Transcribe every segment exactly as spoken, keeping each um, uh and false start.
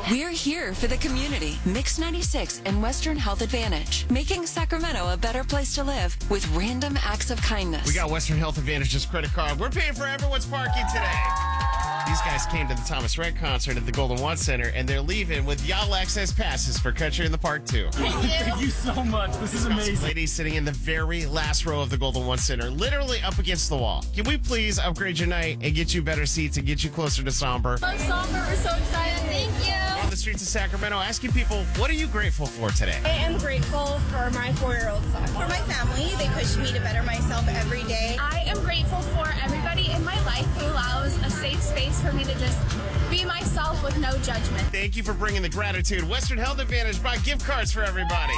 We're here for the community. Mix ninety-six and Western Health Advantage, making Sacramento a better place to live with random acts of kindness. We got Western Health Advantage's credit card. We're paying for everyone's parking today. These guys came to the Thomas Rhett concert at the Golden One Center, and they're leaving with Y'all Access passes for Country in the Park, too. Thank you. Thank you so much. This is amazing. Ladies sitting in the very last row of the Golden One Center, literally up against the wall. Can we please upgrade your night and get you better seats and get you closer to Somber? Love Somber. We're so excited. Thank you. On the streets of Sacramento, asking people, what are you grateful for today? I am grateful for my four-year-old son. For my family, they push me to better myself every day. I am grateful for everybody in my life who allows a safe space for me to just be myself with no judgment. Thank you for bringing the gratitude. Western Health Advantage brought gift cards for everybody.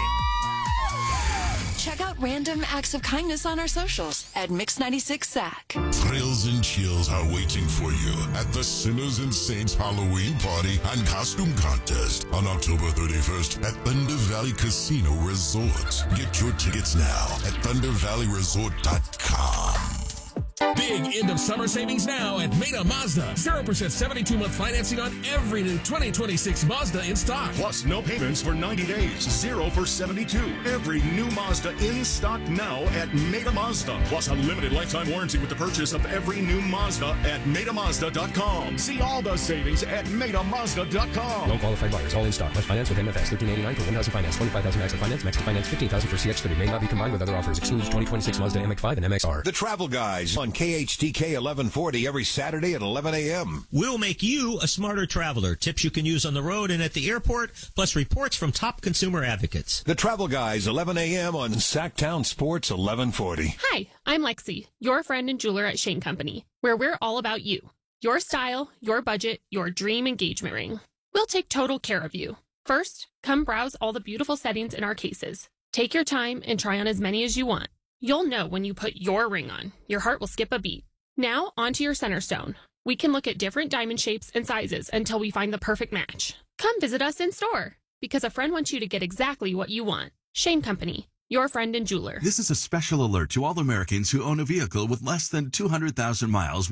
Check out random acts of kindness on our socials at Mix ninety-six S A C. Thrills and chills are waiting for you at the Sinners and Saints Halloween Party and Costume Contest on October thirty-first at Thunder Valley Casino Resort. Get your tickets now at thunder valley resort dot com. Big end of summer savings now at Meta Mazda. zero percent seventy-two month financing on every new twenty twenty-six Mazda in stock. Plus no payments for ninety days. Zero for seventy-two. Every new Mazda in stock now at Meta Mazda. Plus unlimited lifetime warranty with the purchase of every new Mazda at meta mazda dot com. See all the savings at meta mazda dot com. Non qualified buyers, all in stock. Must finance with M F S. thirteen eighty-nine for one thousand finance. twenty-five thousand max to finance. Max to finance fifteen thousand for C X thirty. May not be combined with other offers. Excludes twenty twenty-six Mazda M X five and M X R. The Travel Guys on K H T K eleven forty every Saturday at eleven a.m. We'll make you a smarter traveler. Tips you can use on the road and at the airport, plus reports from top consumer advocates. The Travel Guys, eleven a.m. on Sacktown Sports eleven forty. Hi, I'm Lexi, your friend and jeweler at Shane Company, where we're all about you. Your style, your budget, your dream engagement ring. We'll take total care of you. First, come browse all the beautiful settings in our cases. Take your time and try on as many as you want. You'll know when you put your ring on. Your heart will skip a beat. Now, onto your center stone. We can look at different diamond shapes and sizes until we find the perfect match. Come visit us in store, because a friend wants you to get exactly what you want. Shane Company, your friend and jeweler. This is a special alert to all Americans who own a vehicle with less than two hundred thousand miles